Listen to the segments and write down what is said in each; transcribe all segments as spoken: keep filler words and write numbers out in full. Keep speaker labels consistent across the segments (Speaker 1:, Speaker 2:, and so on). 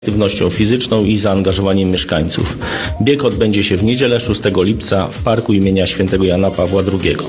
Speaker 1: aktywnością fizyczną i zaangażowaniem mieszkańców. Bieg odbędzie się w niedzielę szóstego lipca w parku imienia Świętego Jana Pawła drugiego.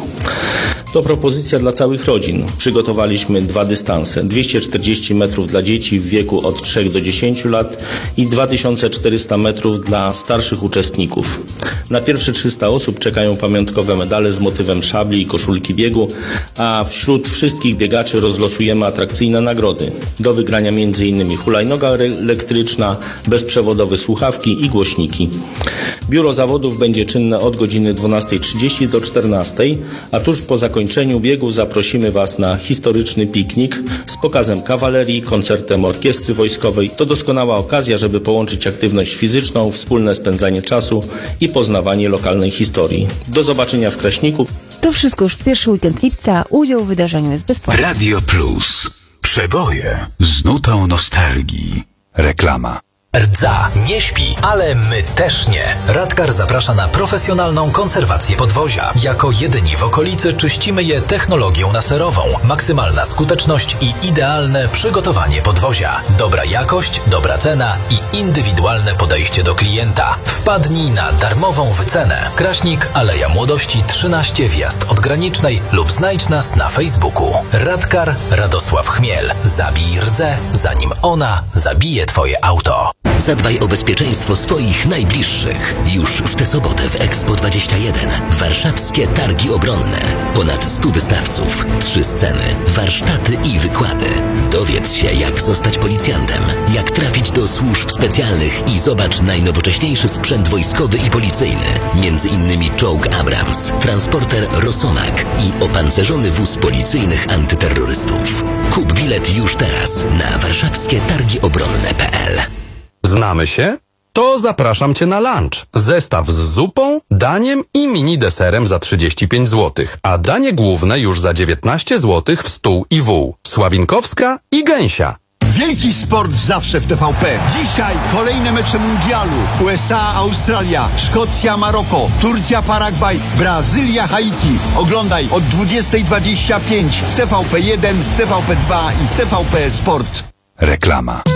Speaker 1: To propozycja dla całych rodzin. Przygotowaliśmy dwa dystanse. dwieście czterdzieści metrów dla dzieci w wieku od trzech do dziesięciu lat i dwa tysiące czterysta metrów dla starszych uczestników. Na pierwsze trzysta osób czekają pamiątkowe medale z motywem szabli i koszulki biegu, a wśród wszystkich biegaczy rozlosujemy atrakcyjne nagrody. Do wygrania między innymi hulajnoga elektryczna, bezprzewodowe słuchawki i głośniki. Biuro zawodów będzie czynne od godziny dwunastej trzydzieści do czternastej, a tuż po zakończeniu biegu zaprosimy Was na historyczny piknik z pokazem kawalerii, koncertem orkiestry wojskowej. To doskonała okazja, żeby połączyć aktywność fizyczną, wspólne spędzanie czasu i poznawanie lokalnej historii. Do zobaczenia w Kraśniku.
Speaker 2: To wszystko już w pierwszy weekend lipca. Udział w wydarzeniu jest bezpłatny.
Speaker 3: Radio Plus. Przeboje z nutą nostalgii. Reklama.
Speaker 4: Rdza nie śpi, ale my też nie. Radkar zaprasza na profesjonalną konserwację podwozia. Jako jedyni w okolicy czyścimy je technologią laserową. Maksymalna skuteczność i idealne przygotowanie podwozia. Dobra jakość, dobra cena i indywidualne podejście do klienta. Wpadnij na darmową wycenę. Kraśnik, Aleja Młodości trzynaście, wjazd od Granicznej lub znajdź nas na Facebooku. Radkar Radosław Chmiel. Zabij rdzę, zanim ona zabije Twoje auto.
Speaker 5: Zadbaj o bezpieczeństwo swoich najbliższych. Już w tę sobotę w Expo dwadzieścia jeden. Warszawskie targi obronne. Ponad stu wystawców, trzy sceny, warsztaty i wykłady. Dowiedz się, jak zostać policjantem, jak trafić do służb specjalnych i zobacz najnowocześniejszy sprzęt wojskowy i policyjny. Między innymi czołg Abrams, transporter Rosomak i opancerzony wóz policyjnych antyterrorystów. Kup bilet już teraz na warszawskie targi obronne kropka p l.
Speaker 6: Znamy się? To zapraszam Cię na lunch. Zestaw z zupą, daniem i mini deserem za trzydzieści pięć złotych, a danie główne już za dziewiętnaście złotych w stół i wół. Sławinkowska i Gęsia.
Speaker 7: Wielki sport zawsze w T V P. Dzisiaj kolejne mecze mundialu. U S A, Australia, Szkocja, Maroko, Turcja, Paragwaj, Brazylia, Haiti. Oglądaj od dwudziestej dwadzieścia pięć w T V P jeden, w T V P dwa i w T V P Sport.
Speaker 3: Reklama.